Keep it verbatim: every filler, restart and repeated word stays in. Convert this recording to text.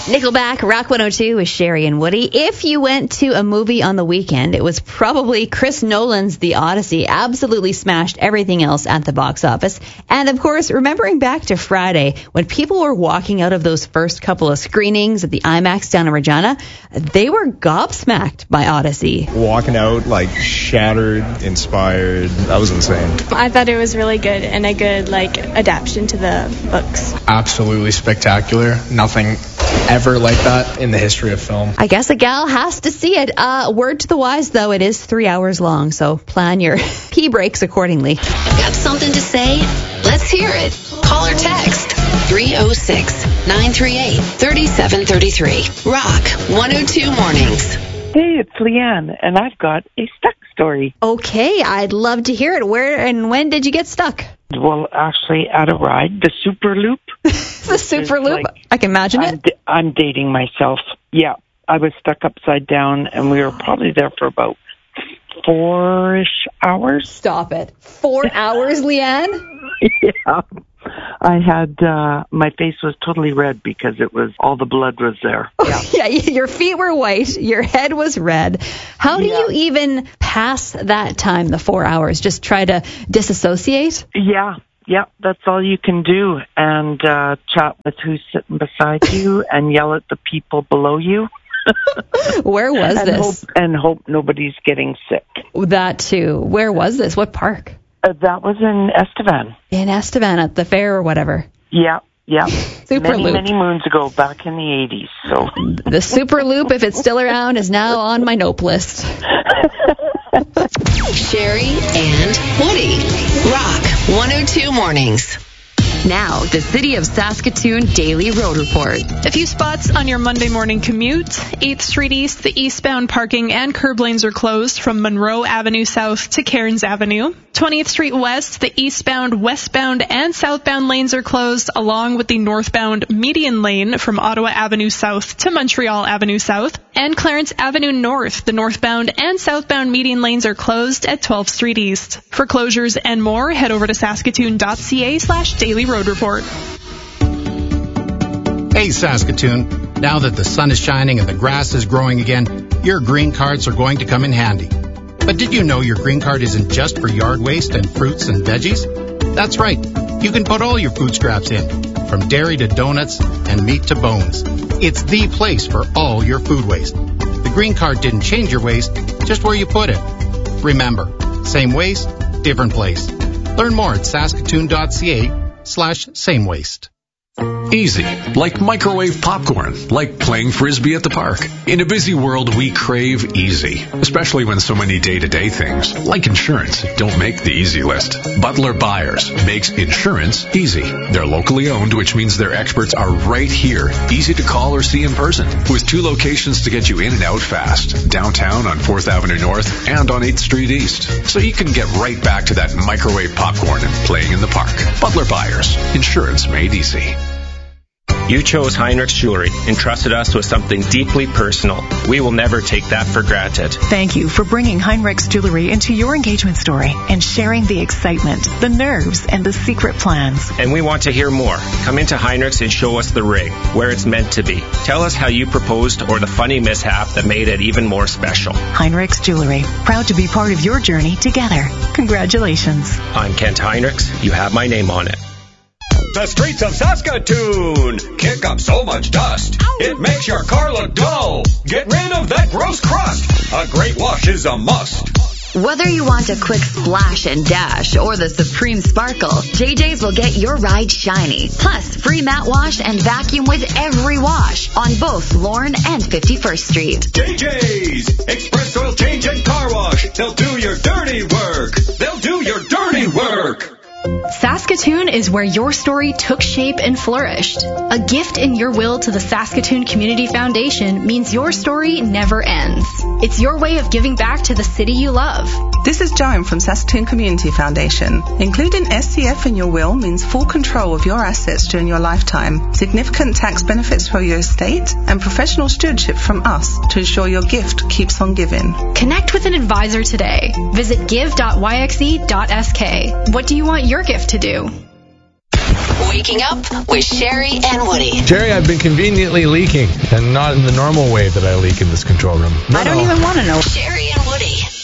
Nickelback, Rock one oh two with Sherry and Woody. If you went to a movie on the weekend, it was probably Chris Nolan's The Odyssey. Absolutely smashed everything else at the box office. And, of course, remembering back to Friday, when people were walking out of those first couple of screenings at the IMAX down in Regina, they were gobsmacked by Odyssey. Walking out, like, shattered, inspired. That was insane. I thought it was really good and a good, like, adaptation to the books. Absolutely spectacular. Nothing ever like that in the history of film. I guess a gal has to see it. Uh, word to the wise, though, it is three hours long, so plan your pee breaks accordingly. Got something to say? Let's hear it. Call or text three oh six, nine three eight, three seven three three. Rock one oh two Mornings. Hey, it's Leanne, and I've got a stuck story. Okay, I'd love to hear it. Where and when did you get stuck? Well, actually, at a ride, the Super Loop. The Super Loop? Like, I can imagine I'm it. D- I'm dating myself. Yeah, I was stuck upside down, and we were probably there for about four-ish hours. Stop it. Four hours, Leanne? Yeah. I had, uh, my face was totally red because it was, all the blood was there. Yeah. Yeah, your feet were white, your head was red. How do yeah. you even pass that time, the four hours? Just try to disassociate? Yeah, yeah, that's all you can do. And, uh, chat with who's sitting beside you and yell at the people below you. Where was and this? Hope, and hope nobody's getting sick. That too. Where was this? What park? Uh, that was in Estevan. In Estevan at the fair or whatever. Yeah, yeah. Super many, Loop. Many moons ago, back in the eighties. So the Super Loop, if it's still around, is now on my nope list. Sherry and Woody. Rock one oh two Mornings. Now, the City of Saskatoon Daily Road Report. A few spots on your Monday morning commute. eighth Street East, the eastbound parking and curb lanes are closed from Monroe Avenue South to Cairns Avenue. twentieth Street West, the eastbound, westbound, and southbound lanes are closed, along with the northbound median lane from Ottawa Avenue South to Montreal Avenue South. And Clarence Avenue North, the northbound and southbound median lanes are closed at twelfth Street East. For closures and more, head over to saskatoon.ca slash daily road report. Hey Saskatoon, now that the sun is shining and the grass is growing again, your green cards are going to come in handy. But did you know your green card isn't just for yard waste and fruits and veggies? That's right. You can put all your food scraps in, from dairy to donuts and meat to bones. It's the place for all your food waste. The green card didn't change your waste, just where you put it. Remember, same waste, different place. Learn more at saskatoon.ca slash same waste. Easy, like microwave popcorn, like playing Frisbee at the park. In a busy world, we crave easy, especially when so many day-to-day things, like insurance, don't make the easy list. Butler Buyers makes insurance easy. They're locally owned, which means their experts are right here, easy to call or see in person, with two locations to get you in and out fast, downtown on fourth Avenue North and on eighth Street East, so you can get right back to that microwave popcorn and playing in the park. Butler Buyers, insurance made easy. You chose Heinrichs Jewelry and trusted us with something deeply personal. We will never take that for granted. Thank you for bringing Heinrichs Jewelry into your engagement story and sharing the excitement, the nerves, and the secret plans. And we want to hear more. Come into Heinrichs and show us the ring, where it's meant to be. Tell us how you proposed or the funny mishap that made it even more special. Heinrichs Jewelry, proud to be part of your journey together. Congratulations. I'm Kent Heinrichs. You have my name on it. The streets of Saskatoon kick up so much dust, it makes your car look dull. Get rid of that gross crust. A great wash is a must. Whether you want a quick splash and dash or the supreme sparkle, J J's will get your ride shiny. Plus, free matte wash and vacuum with every wash on both Lorne and fifty-first Street. J J's Express Oil Change and Car Wash. They'll do your dirty work. They'll do your dirty work. Saskatoon is where your story took shape and flourished. A gift in your will to the Saskatoon Community Foundation means your story never ends. It's your way of giving back to the city you love. This is Joan from Saskatoon Community Foundation. Including S C F in your will means full control of your assets during your lifetime, significant tax benefits for your estate, and professional stewardship from us to ensure your gift keeps on giving. Connect with an advisor today. Visit give dot y x e dot s k. What do you want your gift to do? Waking up with Sherry and Woody. Jerry, I've been conveniently leaking, and not in the normal way that I leak in this control room. No, I don't no. even want to know. Sherry and Woody.